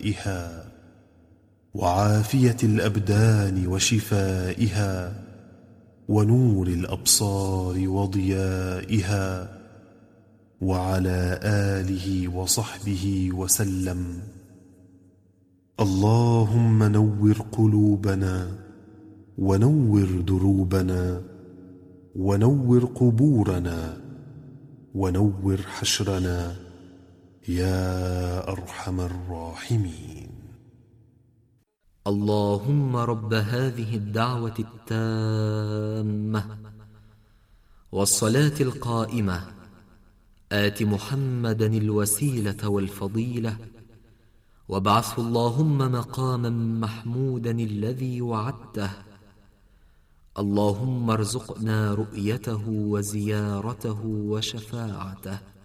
دائها وعافية الأبدان وشفائها ونور الأبصار وضيائها وعلى آله وصحبه وسلم. اللهم نور قلوبنا ونور دروبنا ونور قبورنا ونور حشرنا يا أرحم الراحمين. اللهم رب هذه الدعوة التامة والصلاة القائمة آت محمدا الوسيلة والفضيلة وابعثه اللهم مقاما محمودا الذي وعدته. اللهم ارزقنا رؤيته وزيارته وشفاعته.